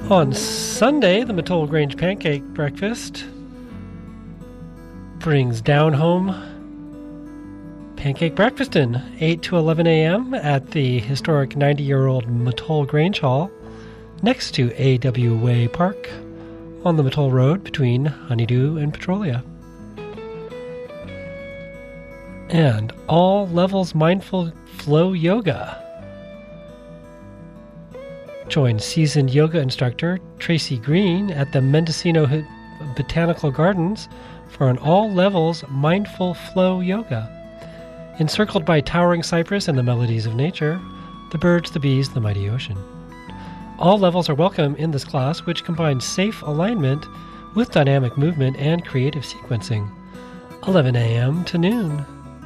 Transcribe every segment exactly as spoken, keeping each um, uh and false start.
On Sunday, the Mattole Grange Pancake Breakfast brings down home pancake breakfastin', eight to eleven a.m. at the historic ninety-year-old Mattole Grange Hall next to A W Way Park on the Mattole Road between Honeydew and Petrolia. And all levels mindful flow yoga. Join seasoned yoga instructor Tracy Green at the Mendocino Botanical Gardens for an all-levels mindful flow yoga. Encircled by towering cypress and the melodies of nature, the birds, the bees, the mighty ocean. All levels are welcome in this class, which combines safe alignment with dynamic movement and creative sequencing. eleven a.m. to noon.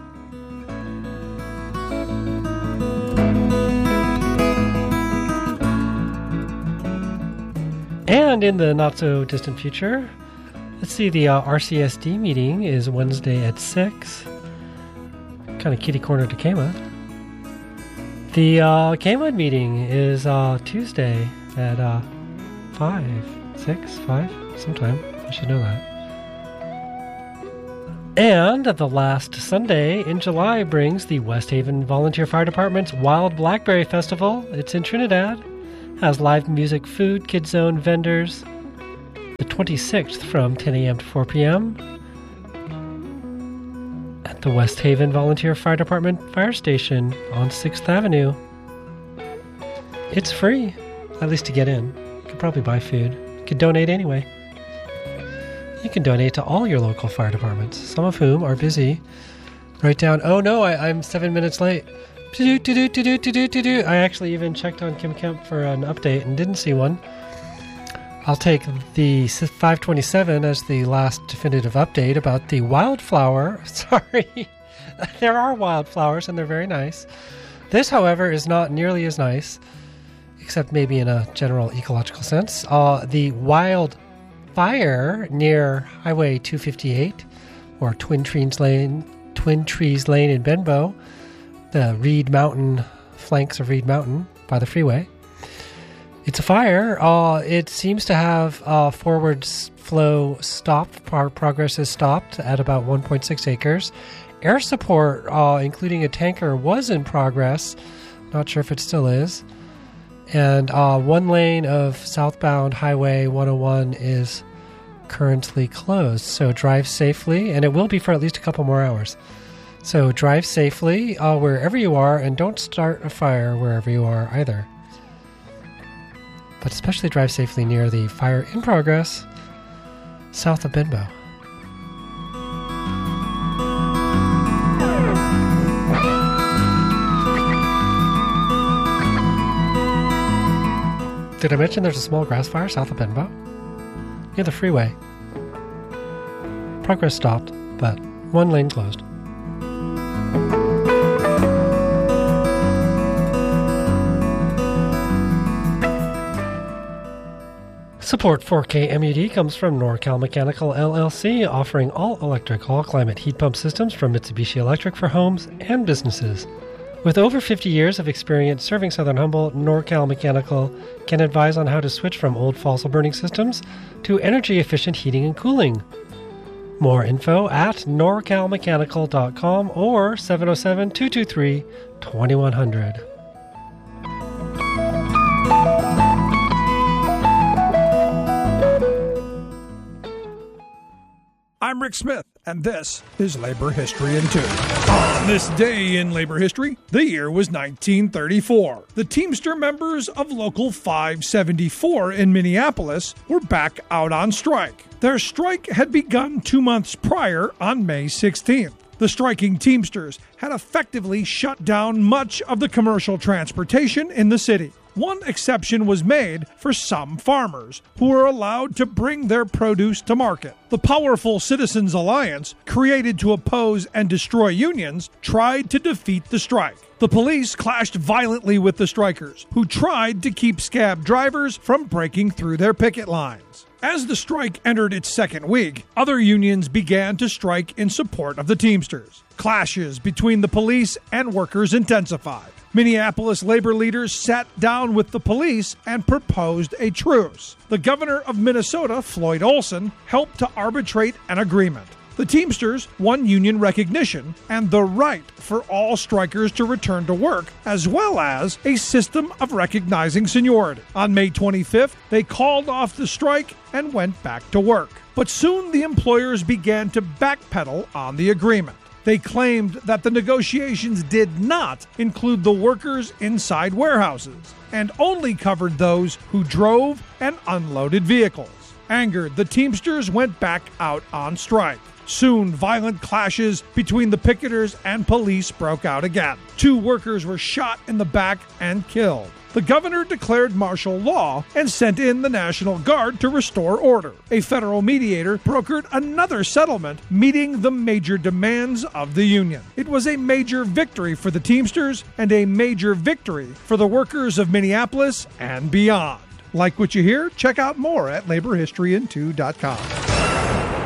And in the not-so-distant future, let's see, the uh, R C S D meeting is Wednesday at six. Kind of kitty-corner to Kayma. The uh, Kayma meeting is uh, Tuesday at uh, five, six, five, sometime. I should know that. And the last Sunday in July brings the West Haven Volunteer Fire Department's Wild Blackberry Festival. It's in Trinidad. Has live music, food, Kids Zone, vendors. The twenty-sixth from ten a.m. to four p.m. at the West Haven Volunteer Fire Department Fire Station on sixth Avenue. It's free, at least to get in. You could probably buy food. You could donate anyway. You can donate to all your local fire departments, some of whom are busy. Write down, oh no, I, I'm seven minutes late. I actually even checked on Kim Kemp for an update and didn't see one. I'll take the five twenty-seven as the last definitive update about the wildflower. Sorry, there are wildflowers and they're very nice. This, however, is not nearly as nice, except maybe in a general ecological sense. Uh, the wildfire near Highway two fifty-eight, or Twin Trees Lane, Twin Trees Lane in Benbow, the Reed Mountain flanks of Reed Mountain by the freeway. It's a fire. Uh, it seems to have uh, forward flow stopped. Pro- progress is stopped at about one point six acres. Air support, uh, including a tanker, was in progress. Not sure if it still is. And uh, one lane of southbound Highway one oh one is currently closed. So drive safely, and it will be for at least a couple more hours. So drive safely uh, wherever you are, and don't start a fire wherever you are either. But especially drive safely near the fire in progress south of Benbow. Did I mention there's a small grass fire south of Benbow? Near the freeway. Progress stopped, but one lane closed. Support for K M U D comes from NorCal Mechanical L L C, offering all-electric, all-climate heat pump systems from Mitsubishi Electric for homes and businesses. With over fifty years of experience serving Southern Humboldt, NorCal Mechanical can advise on how to switch from old fossil-burning systems to energy-efficient heating and cooling. More info at norcal mechanical dot com or seven oh seven, two two three, two one zero zero. I'm Rick Smith, and this is Labor History in Two. On this day in labor history, the year was nineteen thirty-four. The Teamster members of Local five seventy-four in Minneapolis were back out on strike. Their strike had begun two months prior on May sixteenth. The striking Teamsters had effectively shut down much of the commercial transportation in the city. One exception was made for some farmers who were allowed to bring their produce to market. The powerful Citizens Alliance, created to oppose and destroy unions, tried to defeat the strike. The police clashed violently with the strikers, who tried to keep scab drivers from breaking through their picket lines. As the strike entered its second week, other unions began to strike in support of the Teamsters. Clashes between the police and workers intensified. Minneapolis labor leaders sat down with the police and proposed a truce. The governor of Minnesota, Floyd Olson, helped to arbitrate an agreement. The Teamsters won union recognition and the right for all strikers to return to work, as well as a system of recognizing seniority. On May twenty-fifth, they called off the strike and went back to work. But soon the employers began to backpedal on the agreement. They claimed that the negotiations did not include the workers inside warehouses and only covered those who drove and unloaded vehicles. Angered, the Teamsters went back out on strike. Soon, violent clashes between the picketers and police broke out again. Two workers were shot in the back and killed. The governor declared martial law and sent in the National Guard to restore order. A federal mediator brokered another settlement meeting the major demands of the union. It was a major victory for the Teamsters and a major victory for the workers of Minneapolis and beyond. Like what you hear? Check out more at labor history in two dot com.